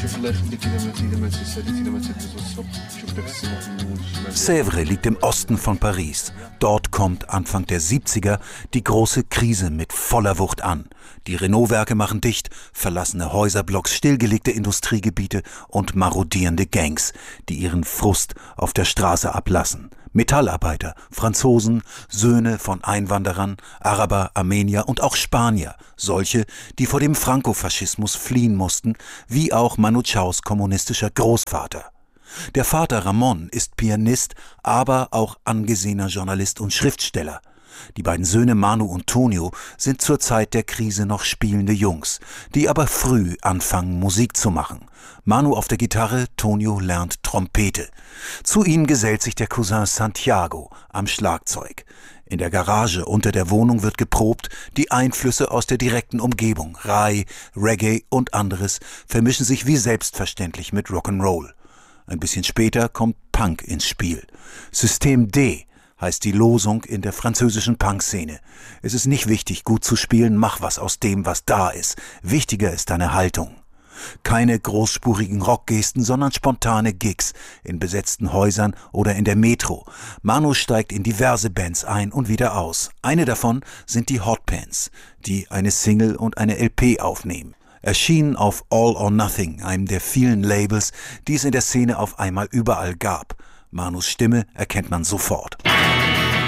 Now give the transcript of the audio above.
Sèvres liegt im Osten von Paris. Dort kommt Anfang der 70er die große Krise mit voller Wucht an. Die Renault-Werke machen dicht, verlassene Häuserblocks, stillgelegte Industriegebiete und marodierende Gangs, die ihren Frust auf der Straße ablassen. Metallarbeiter, Franzosen, Söhne von Einwanderern, Araber, Armenier und auch Spanier, solche, die vor dem Frankofaschismus fliehen mussten, wie auch Manu Chaos kommunistischer Großvater. Der Vater Ramon ist Pianist, aber auch angesehener Journalist und Schriftsteller. Die beiden Söhne Manu und Tonio sind zur Zeit der Krise noch spielende Jungs, die aber früh anfangen, Musik zu machen. Manu auf der Gitarre, Tonio lernt Trompete. Zu ihnen gesellt sich der Cousin Santiago am Schlagzeug. In der Garage unter der Wohnung wird geprobt, die Einflüsse aus der direkten Umgebung, Rai, Reggae und anderes, vermischen sich wie selbstverständlich mit Rock'n'Roll. Ein bisschen später kommt Punk ins Spiel. System D heißt die Losung in der französischen Punkszene. Es ist nicht wichtig, gut zu spielen, mach was aus dem, was da ist. Wichtiger ist deine Haltung. Keine großspurigen Rockgesten, sondern spontane Gigs in besetzten Häusern oder in der Metro. Manu steigt in diverse Bands ein und wieder aus. Eine davon sind die Hot Pants, die eine Single und eine LP aufnehmen. Erschienen auf All or Nothing, einem der vielen Labels, die es in der Szene auf einmal überall gab. Manus Stimme erkennt man sofort.